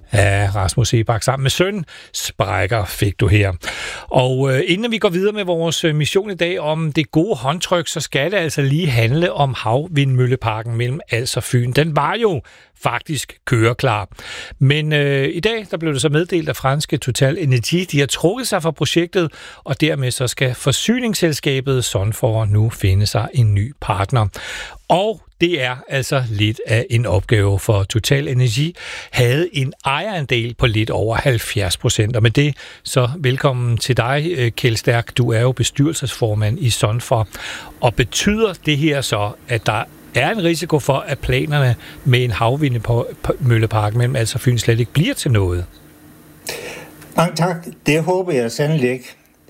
Ja, Rasmus Seebach sammen med søn sprækker fik du her. Og inden vi går videre med vores mission i dag om det gode håndtryk, så skal det altså lige handle om havvindmølleparken mellem Als og Fyn. Den var jo faktisk køreklar. Men i dag der blev det så meddelt af franske Total Energy. De har trukket sig fra projektet, og dermed så skal forsyningsselskabet Sunfor nu finde sig en ny partner. Og det er altså lidt af en opgave, for Total Energy havde en ejerandel på lidt over 70%. Og med det, så velkommen til dig, Kjeld Stærk. Du er jo bestyrelsesformand i Sunfor. Og betyder det her så, at der er en risiko for, at planerne med en havvindmøllepark mellem Als og Fyn slet ikke bliver til noget? Mange tak. Det håber jeg sandelig ikke.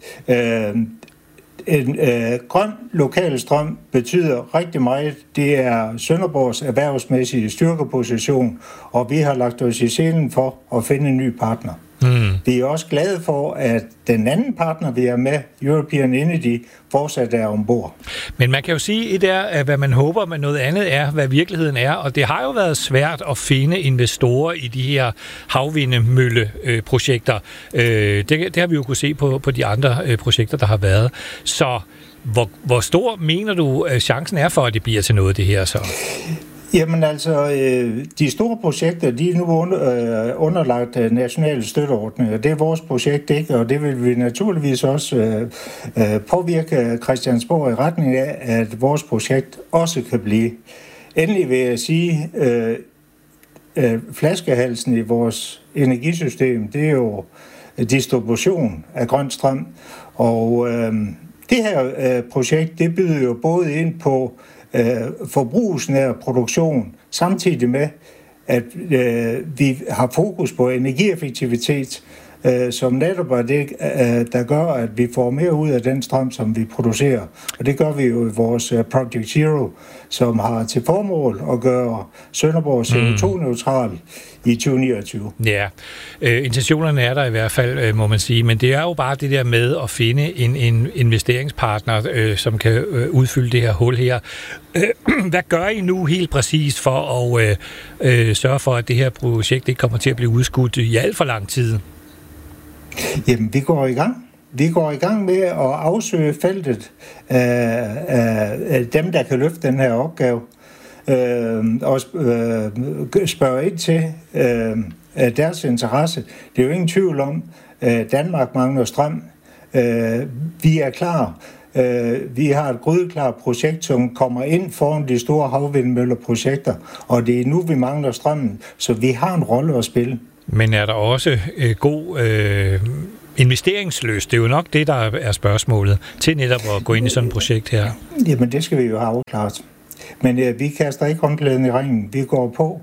En grøn lokal strøm betyder rigtig meget. Det er Sønderborgs erhvervsmæssige styrkeposition, og vi har lagt os i selen for at finde en ny partner. Vi er også glade for, at den anden partner, vi er med, European Energy, fortsat er ombord. Men man kan jo sige, et er, hvad man håber, men noget andet er, hvad virkeligheden er. Og det har jo været svært at finde investorer i de her havvindmølleprojekter. Det har vi jo kunne se på de andre projekter, der har været. Så hvor stor mener du, chancen er for, at det bliver til noget, det her så? Jamen altså, de store projekter, de er nu underlagt nationale støtteordninger. Det er vores projekt, ikke? Og det vil vi naturligvis også påvirke Christiansborg i retning af, at vores projekt også kan blive. Endelig vil jeg sige, flaskehalsen i vores energisystem, det er jo distribution af grøn strøm. Og det her projekt, det byder jo både ind på forbrugsnær produktion, samtidig med, at vi har fokus på energieffektivitet, som netop er det, der gør, at vi får mere ud af den strøm, som vi producerer. Og det gør vi jo i vores Project Zero, som har til formål at gøre Sønderborg CO2-neutral i 2029. Ja, intentionerne er der i hvert fald, må man sige, men det er jo bare det der med at finde en investeringspartner, som kan udfylde det her hul her. Hvad gør I nu helt præcist for at sørge for, at det her projekt ikke kommer til at blive udskudt i alt for lang tid? Jamen, vi går i gang. Vi går i gang med at afsøge feltet af dem, der kan løfte den her opgave, og spørge ind til deres interesse. Det er jo ingen tvivl om, at Danmark mangler strøm. Vi er klar. Vi har et grydeklart projekt, som kommer ind foran de store havvindmølleprojekter, og det er nu, vi mangler strømmen, så vi har en rolle at spille. Men er der også god investeringslyst? Det er jo nok det, der er spørgsmålet til netop at gå ind i sådan et projekt her. Jamen, det skal vi jo have afklaret. Men vi kaster ikke håndklæden i ringen. Vi går på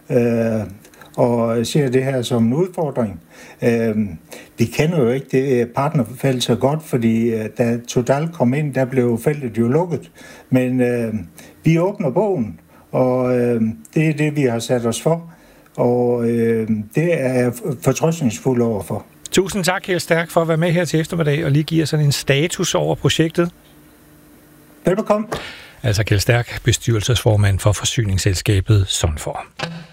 og ser det her som en udfordring. Vi kender jo ikke det partnerfelt så godt, fordi da Total kom ind, der blev feltet jo lukket. Men vi åbner bogen, og det er det, vi har sat os for. Og det er jeg fortrøstningsfuld overfor. Tusind tak, Kjeld Stærk, for at være med her til eftermiddag og lige give os sådan en status over projektet. Velbekomme. Altså Kjeld Stærk, bestyrelsesformand for forsyningsselskabet Sunfor.